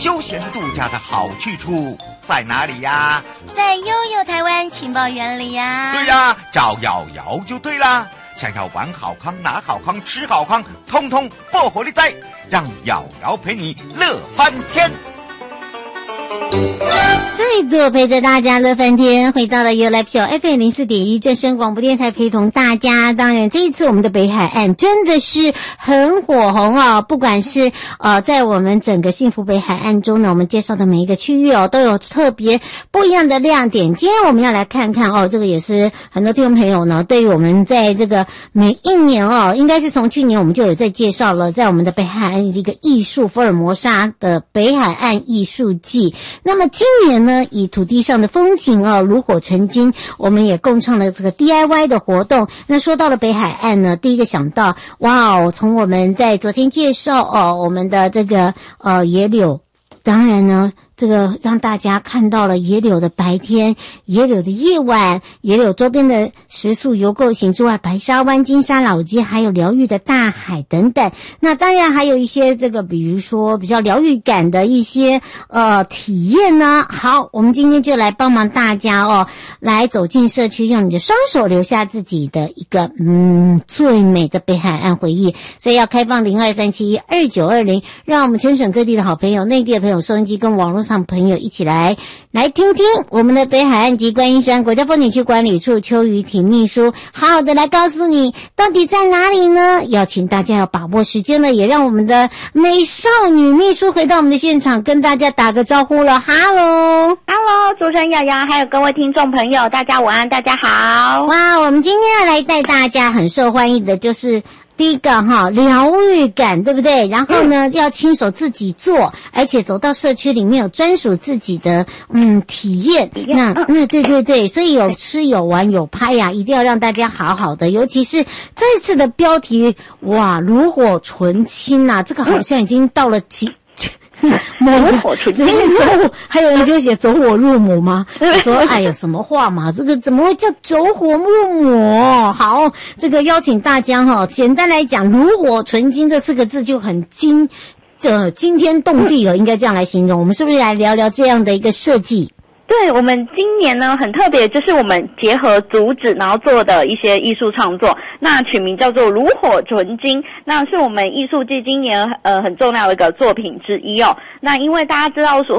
休闲度假的好去处在哪里呀？ 在悠悠台湾情报园里呀。 对呀，找瑶瑶就对啦。想要玩好康、拿好康、吃好康，通通不火力在，让瑶瑶陪你乐翻天。 再度陪着大家乐翻天，回到了由来票 FM04.1 正声广播电台陪同大家。当然这一次我们的北海岸真的是很火红哦，不管是在我们整个幸福北海岸中呢，我们介绍的每一个区域哦，都有特别不一样的亮点。今天我们要来看看哦，这个也是很多听众朋友呢，对于我们在这个每一年哦，应该是从去年我们就有在介绍了，在我们的北海岸这个艺术福尔摩沙的北海岸艺术季。那么今年呢，以土地上的风景哦，炉火纯青，我们也共创了这个 DIY 的活动。那说到了北海岸呢，第一个想到，哇哦，从我们在昨天介绍哦，我们的这个野柳，当然呢，这个让大家看到了野柳的白天、野柳的夜晚、野柳周边的食宿游购行之外，白沙湾、金沙老街，还有疗愈的大海等等。那当然还有一些这个比如说比较疗愈感的一些体验呢。好，我们今天就来帮忙大家哦，来走进社区，用你的双手留下自己的一个最美的北海岸回忆。所以要开放02372920，让我们全省各地的好朋友、内地的朋友、收音机跟网络上朋友一起来听听我们的北海岸及观音山国家风景区管理处邱瑜婷秘书好好的来告诉你到底在哪里呢？邀请大家要把握时间了，也让我们的美少女秘书回到我们的现场跟大家打个招呼了。Hello， 主持人瑶瑶，还有各位听众朋友，大家午安，大家好。 哇，我们今天要来带大家很受欢迎的就是第一个疗愈感，对不对？然后呢，要亲手自己做，而且走到社区里面有专属自己的体验。对，所以有吃有玩有拍呀，一定要让大家好好的。尤其是这次的标题，哇，炉火纯青啊，这个好像已经到了炉火纯青， 还有一个写走火入魔吗？说哎呦什么话嘛，这个怎么会叫走火入魔？好，这个邀请大家简单来讲，炉火纯青这4个字就很惊天动地了，应该这样来形容。我们是不是来聊聊这样的一个设计？ 对，我们今年呢很特别，就是我们结合竹子然后做的一些艺术创作，那取名叫做炉火纯青，那是我们艺术季今年很重要的一个作品之一哦。那因为大家知道说